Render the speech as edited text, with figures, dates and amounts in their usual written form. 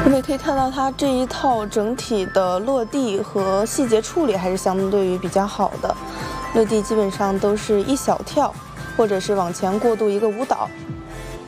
我们也可以看到，它这一套整体的落地和细节处理还是相对于比较好的。落地基本上都是一小跳，或者是往前过渡一个舞蹈，